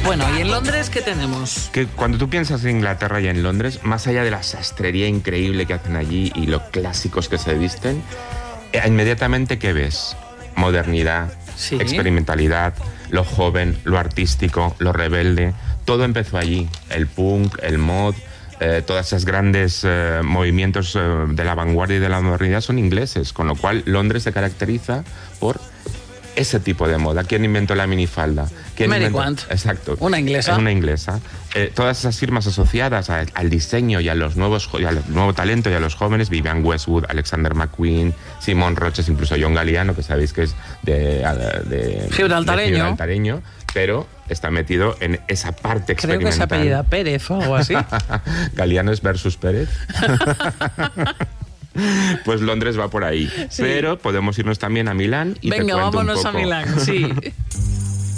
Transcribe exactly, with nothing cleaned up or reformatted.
Bueno, ¿y en Londres qué tenemos? Que cuando tú piensas en Inglaterra y en Londres, más allá de la sastrería increíble que hacen allí y lo clásicos que se visten, eh, inmediatamente ¿qué ves? Modernidad, Sí. experimentalidad, lo joven, lo artístico, lo rebelde. Todo empezó allí. El punk, el mod, eh, todos esos grandes eh, movimientos eh, de la vanguardia y de la modernidad son ingleses, con lo cual Londres se caracteriza por ese tipo de moda. ¿Quién inventó la minifalda? ¿Quién Mary inventó? Quant. Exacto. Una inglesa. Una inglesa. Eh, todas esas firmas asociadas a- al diseño y a los nuevos y al nuevo talento y a los jóvenes, Vivienne Westwood, Alexander McQueen, Simon Roches, incluso John Galliano, que sabéis que es de, de, Gibraltareño. de gibraltareño, pero está metido en esa parte Creo que se experimental. apellida Pérez o algo así. Galiano es versus Pérez. Pues Londres va por ahí. Sí. Pero podemos irnos también a Milán y te Venga, cuento un vámonos a poco. Milán, sí.